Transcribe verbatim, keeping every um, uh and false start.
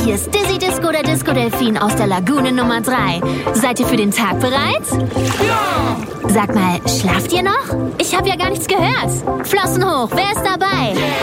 Hier ist Dizzy Disco, der Disco-Delfin aus der Lagune Nummer drei. Seid ihr für den Tag bereit? Ja! Sag mal, schlaft ihr noch? Ich habe ja gar nichts gehört. Flossen hoch, wer ist dabei?